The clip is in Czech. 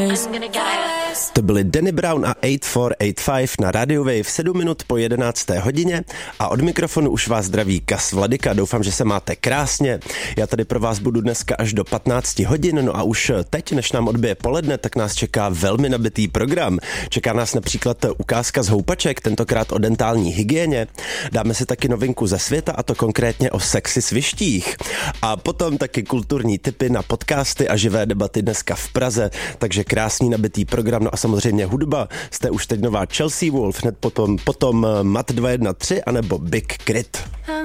eyes. To byli Danny Brown a 8485 na Radio Wave 7 minut po 11. hodině a od mikrofonu už vás zdraví Kas Vladyka. Doufám, že se máte krásně. Já tady pro vás budu dneska až do 15 hodin, no a už teď, než nám odbije poledne, tak nás čeká velmi nabitý program. Čeká nás například ukázka z houpaček, tentokrát o dentální hygieně. Dáme si taky novinku ze světa, a to konkrétně o sexy svištích. A potom taky kulturní tipy na podcasty a živé debaty dneska v Praze, takže krásný nabitý program. No a samozřejmě hudba. Jste už teď nová Chelsea Wolf, hned potom Mat 213 anebo Big Crit.